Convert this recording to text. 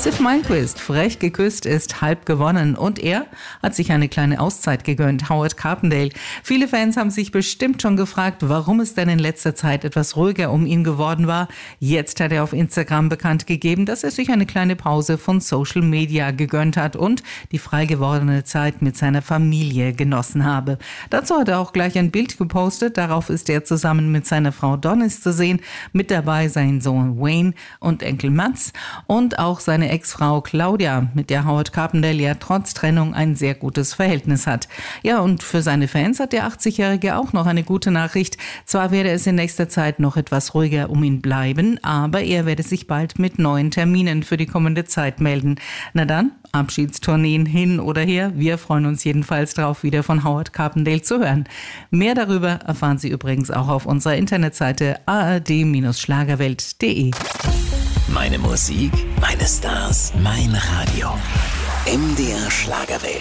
Ziff Meinquist, frech geküsst ist halb gewonnen und er hat sich eine kleine Auszeit gegönnt, Howard Carpendale. Viele Fans haben sich bestimmt schon gefragt, warum es denn in letzter Zeit etwas ruhiger um ihn geworden war. Jetzt hat er auf Instagram bekannt gegeben, dass er sich eine kleine Pause von Social Media gegönnt hat und die frei gewordene Zeit mit seiner Familie genossen habe. Dazu hat er auch gleich ein Bild gepostet, darauf ist er zusammen mit seiner Frau Donis zu sehen, mit dabei sein Sohn Wayne und Enkel Mats und auch seine Ex-Frau Claudia, mit der Howard Carpendale ja trotz Trennung ein sehr gutes Verhältnis hat. Ja, und für seine Fans hat der 80-Jährige auch noch eine gute Nachricht. Zwar werde es in nächster Zeit noch etwas ruhiger um ihn bleiben, aber er werde sich bald mit neuen Terminen für die kommende Zeit melden. Na dann, Abschiedstourneen hin oder her, wir freuen uns jedenfalls drauf, wieder von Howard Carpendale zu hören. Mehr darüber erfahren Sie übrigens auch auf unserer Internetseite ard-schlagerwelt.de. Meine Musik, meine Stars, mein Radio. MDR Schlagerwelt.